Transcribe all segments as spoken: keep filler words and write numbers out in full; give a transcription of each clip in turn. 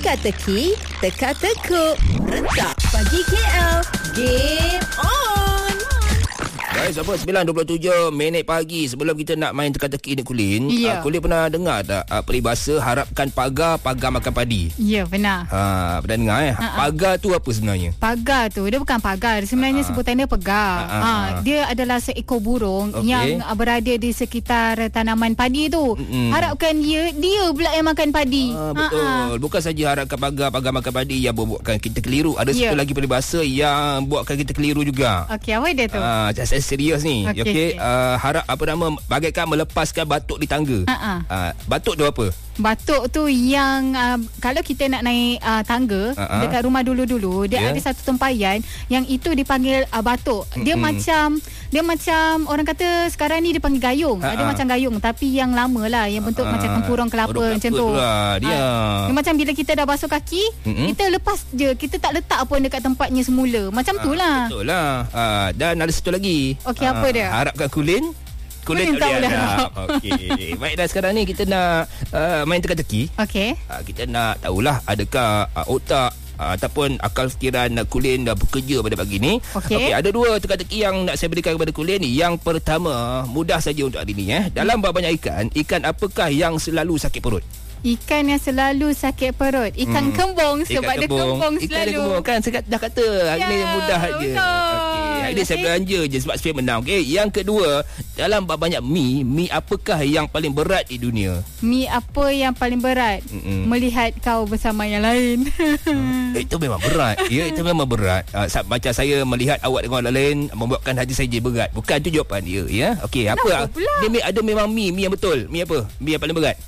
Teka-teki, teka-tekuk. Rentak pagi K L. Game on. Guys, apa sembilan dua puluh tujuh minit pagi. Sebelum kita nak main teka-teki ni Kulin, ya. uh, Kulin pernah dengar tak uh, peribahasa harapkan pagar, pagar makan padi? Ya, benar. Ha, pernah dengar eh? Ha-ha. Pagar tu apa sebenarnya? Pagar tu, dia bukan pagar. Sebenarnya Ha-ha. sebutan dia pegar. Ha-ha. Ha, dia adalah seekor burung Okey. yang uh, berada di sekitar tanaman padi tu. Mm-mm. Harapkan dia, dia pula yang makan padi. Ah, betul. Ha-ha. Bukan saja harapkan pagar, pagar makan padi yang buatkan kita keliru. Ada Ya. satu lagi peribahasa yang buatkan kita keliru juga. Okey, apa dia tu? Ah, saya serius ni. Okey, Okey, okey. uh, harap apa nama bagaikan melepaskan batuk di tangga. Ha-ha. Ah, batuk tu apa? Batuk tu yang uh, kalau kita nak naik uh, tangga Ha-ha. dekat rumah dulu-dulu, dia Ya. ada satu tempayan yang itu dipanggil uh, batuk. Dia Mm-mm. macam dia macam orang kata sekarang ni dia panggil gayung. Ha-ha. Ada macam gayung tapi yang lama lah, yang bentuk Ah, macam tempurung kelapa tempurung macam kelapa tu. tu lah, dia. Ah, dia macam bila kita dah basuh kaki, Mm-mm. kita lepas je, kita tak letak pun dekat tempatnya semula. Macam tu lah. Betul lah. Ah, dan ada satu lagi. Okey, apa dia? Harapkan Kulin. Kulin Kulin tak tak boleh boleh harap. Okey. Baik, dah sekarang ni kita nak uh, main teka-teki. Okey. Uh, kita nak tahulah adakah uh, otak uh, ataupun akal fikiran uh, Kulin dah bekerja pada pagi ni. Okey. Okey, ada dua teka-teki yang nak saya berikan kepada Kulin. Yang pertama, mudah saja untuk hari ni eh. Dalam bab banyak ikan, ikan apakah yang selalu sakit perut? Ikan yang selalu sakit perut. Ikan Hmm. kembung sebab dia kembung Ikan selalu. dia kembung kan. Saya dah kata hari ni Ya, mudah je. betul. Okey, hari ni saya Okey. belanja je sebab saya menang. Okey, yang kedua, dalam bab banyak mi, mi apakah yang paling berat di dunia? Mi apa yang paling berat? Mm-mm. Melihat kau bersama yang lain. Eh, itu memang berat. Ya, itu memang berat. Uh, macam saya melihat awak dengan orang lain membuatkan hati saya jadi berat. Bukan tu jawapan dia, ya. Okey, apa? Kenapa pula? Dia mi- ada memang mi, mi yang betul. Mi apa? Mi yang paling berat.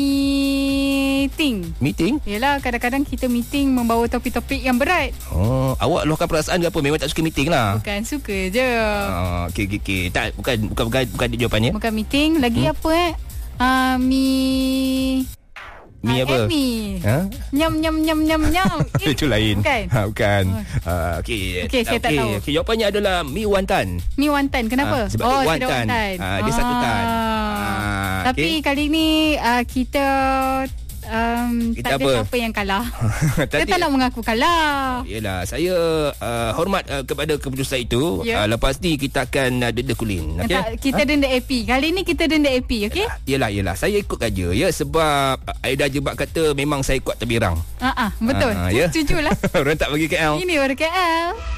Meeting. Meeting? Yelah, kadang-kadang kita meeting membawa topik-topik yang berat. Oh, awak luahkan perasaan ke apa? Memang tak suka meeting lah. Bukan suka je. Ah, okey okey okey. Tak, bukan bukan bukan bukan dia jawapannya. Bukan meeting. Lagi Hmm? apa eh? Uh, mi... Mi Ah, apa? eh, mi. Ha? Nyam, nyam, nyam, nyam, nyam. Eh, Itu lain. Bukan. Ha, bukan. Oh. Uh, okey. Okey, saya tak tahu. Okey, jawapannya adalah mi wantan. Mi wantan. Kenapa? Ah, sebab oh, dia sedap wantan. wantan. Ah, dia satu tan. Ah, Tapi okey. kali ni uh, kita um, Kita tak ada apa? siapa yang kalah. Kita Tadi tak nak mengaku kalah. Yelah, saya uh, hormat uh, kepada keputusan itu. Ya. Uh, lepas ni kita akan uh, denda Kulin. Okey? Tak, kita denda A P. Kali ni kita denda A P, okey? Yelah, yelah. Saya ikut saja ya sebab uh, Aida Jebat kata memang saya kuat terbirang. Ha ah, betul. Ah, ya. Setujulah. Rentak bagi K L. Ini baru K L.